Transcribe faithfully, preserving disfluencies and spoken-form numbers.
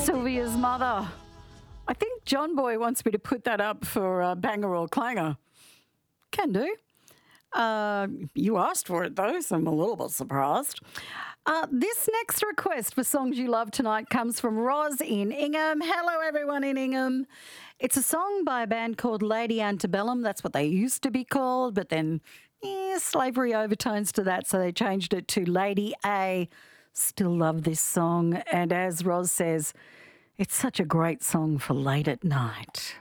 Sylvia's mother. I think John Boy wants me to put that up for uh, banger or clanger. Can do. Uh, you asked for it though, so I'm a little bit surprised. Uh, this next request for Songs You Love Tonight comes from Roz in Ingham. Hello everyone in Ingham. It's a song by a band called Lady Antebellum. That's what they used to be called, but then eh, slavery overtones to that, so they changed it to Lady A. Still love this song, and as Roz says, it's such a great song for late at night.